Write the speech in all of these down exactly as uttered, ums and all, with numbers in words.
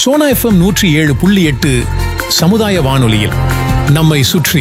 Sona FM நூற்றி ஏழு புள்ளி எட்டு சமுதாய வானொலியில் நம்மை சுற்றி.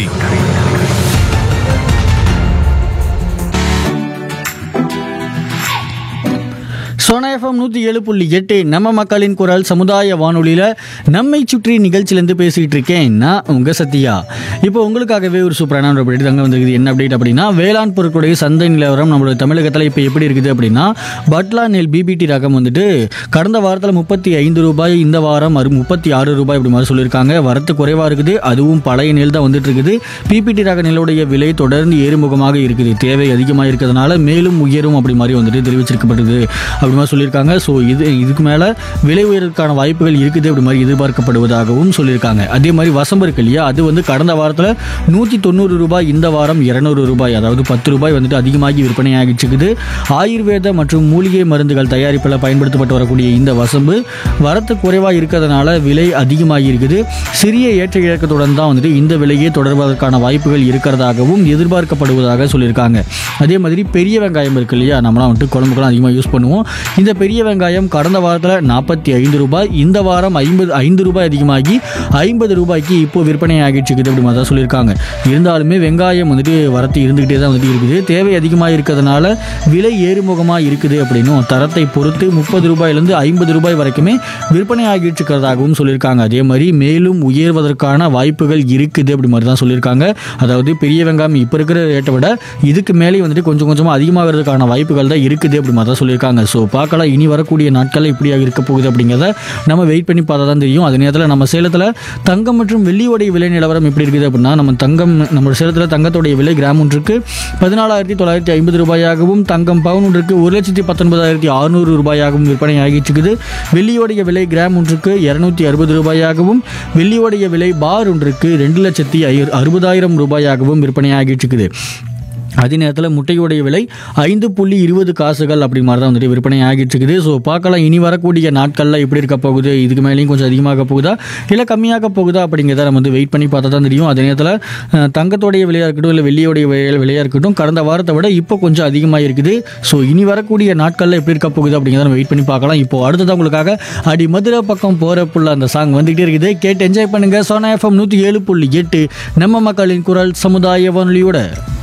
சோனா எஃப்எம் நூற்றி ஏழு புள்ளி எட்டு நம்ம மக்களின் குரல் சமுதாய வானொலியில் நம்மை சுற்றி நிகழ்ச்சியிலேருந்து பேசிகிட்டு இருக்கேன் நான் உங்கள் சத்யா. இப்போ உங்களுக்காகவே ஒரு சூப்பரான ஒரு அப்டேட் தாங்க வந்திருக்குது. என்ன அப்டேட் அப்படின்னா, வேளாண் பொருட்களுடைய சந்தை நிலவரம் நம்மளோட தமிழகத்தில் இப்போ எப்படி இருக்குது அப்படின்னா, பட்லா நெல் பிபிடி ரகம் வந்துட்டு கடந்த வாரத்தில் முப்பத்தி ஐந்து ரூபாய், இந்த வாரம் அறு முப்பத்தி ஆறு ரூபாய் அப்படி மாதிரி சொல்லியிருக்காங்க. வரத்து குறைவாக இருக்குது, அதுவும் பழைய நெல் தான் வந்துட்டு இருக்குது. பிபிடி ரக நெல்லுடைய விலை தொடர்ந்து ஏறுமுகமாக இருக்குது, தேவை அதிகமாக இருக்கிறதுனால மேலும் உயரும் அப்படி மாதிரி வந்துட்டு தெரிவிச்சிருக்கப்பட்டது அப்படி மாதிரி சொல்லியிருக்காங்க. ஸோ இது இதுக்கு மேலே விலை உயர்வுக்கான வாய்ப்புகள் இருக்குது அப்படி மாதிரி எதிர்பார்க்கப்படுவதாகவும் சொல்லியிருக்காங்க. அதே மாதிரி வசம்பு இருக்கு இல்லையா, அது வந்து கடந்த வாரத்தில் நூற்றி தொண்ணூறு ரூபாய், இந்த வாரம் இரநூறு ரூபாய், அதாவது பத்து ரூபாய் வந்துட்டு அதிகமாகி விற்பனை ஆகிடுச்சுக்குது. ஆயுர்வேத மற்றும் மூலிகை மருந்துகள் தயாரிப்பில் பயன்படுத்தப்பட்டு வரக்கூடிய இந்த வசம்பு வரத்து குறைவாக இருக்கிறதுனால விலை அதிகமாகி இருக்குது. சிறிய ஏற்ற இழக்கத்துடன் தான் வந்துட்டு இந்த விலையே தொடர்வதற்கான வாய்ப்புகள் இருக்கிறதாகவும் எதிர்பார்க்கப்படுவதாக சொல்லியிருக்காங்க. அதே மாதிரி பெரிய வெங்காயம் இருக்கு இல்லையா, நம்மளாம் வந்துட்டு குழம்புக்கெல்லாம் அதிகமாக யூஸ் பண்ணுவோம். இந்த பெரிய வெங்காயம் கடந்த வாரத்தில் நாற்பத்தி ஐந்து ரூபாய், இந்த வாரம் ஐம்பது ஐந்து ரூபாய் அதிகமாகி ஐம்பது ரூபாய்க்கு இப்போ விற்பனை ஆகிடுச்சுக்குது அப்படி மாதிரி தான் சொல்லியிருக்காங்க. இருந்தாலுமே வெங்காயம் வந்துட்டு வரத்து இருந்துகிட்டே தான் வந்துட்டு இருக்குது. தேவை அதிகமாக இருக்கிறதுனால விலை ஏறுமுகமாக இருக்குது அப்படின்னும், தரத்தை பொறுத்து முப்பது ரூபாயிலிருந்து ஐம்பது ரூபாய் வரைக்குமே விற்பனை ஆகிட்டு இருக்கிறதாகவும் சொல்லியிருக்காங்க. அதே மாதிரி மேலும் உயர்வதற்கான வாய்ப்புகள் இருக்குது அப்படி மாதிரி தான் சொல்லியிருக்காங்க. அதாவது பெரிய வெங்காயம் இப்போ இருக்கிற ரேட்டை விட இதுக்கு மேலே வந்துட்டு கொஞ்சம் கொஞ்சமாக அதிகமாகிறதுக்கான வாய்ப்புகள் தான் இருக்குது அப்படி மாதிரி தான் சொல்லியிருக்காங்க. ஸோ பார்க்கலாம், இனி வரக்கூடிய நாட்களில் இப்படியாக இருக்க போகுது அப்படிங்கிறத நம்ம வெயிட் பண்ணி பார்த்தா தான் தெரியும். அதே நேரத்தில் நம்ம சேலத்தில் தங்கம் மற்றும் வெள்ளியோடைய விலை நிலவரம் எப்படி இருக்குது அப்படின்னா, நம்ம தங்கம் நம்ம சேலத்தில் தங்கத்தோடைய விலை கிராம் ஒன்றுக்கு பதினாலாயிரத்தி தொள்ளாயிரத்தி ஐம்பது ரூபாயாகவும், தங்கம் பவுன் ஒன்றுக்கு ஒரு லட்சத்தி பத்தொன்பதாயிரத்தி அறுநூறு ரூபாயாகவும் விற்பனை ஆகிச்சுக்குது. வெள்ளியோடைய விலை கிராம் ஒன்றுக்கு இரநூத்தி அறுபது ரூபாயாகவும், வெள்ளியோடைய விலை பார் ஒன்றுக்கு ரெண்டு லட்சத்தி அறுபதாயிரம் ரூபாயாகவும் விற்பனை ஆகிச்சுக்குது. அதே நேரத்தில் முட்டையோடைய விலை ஐந்து புள்ளி இருபது காசுகள் அப்படி மாதிரி தான் வந்துட்டு விற்பனை ஆகிட்டு இருக்குது. ஸோ பார்க்கலாம், இனி வரக்கூடிய நாட்களில் எப்படி இருக்க போகுது, இதுக்கு மேலேயும் கொஞ்சம் அதிகமாக போகுதா இல்லை கம்மியாக போகுதா அப்படிங்கிறத நம்ம வந்து வெயிட் பண்ணி பார்த்தா தான் தெரியும். அதே நேரத்தில் தங்கத்தோடைய விலையாக இருக்கட்டும் இல்லை வெள்ளியோடைய விலையாக இருக்கட்டும் கடந்த வாரத்தை விட இப்போ கொஞ்சம் அதிகமாக இருக்குது. ஸோ இனி வரக்கூடிய நாட்களில் எப்படி இருக்க போகுது அப்படிங்கிறத நம்ம வெயிட் பண்ணி பார்க்கலாம். இப்போ அடுத்தது உங்களுக்காக அடி மதுரை பக்கம் போகிற புள்ள அந்த சாங் வந்துகிட்டே இருக்குது, கேட்டு என்ஜாய் பண்ணுங்கள். சோனா எஃப்எம் நூற்றி ஏழு புள்ளி எட்டு நம்ம மக்களின் குரல் சமுதாய வானொலியோட.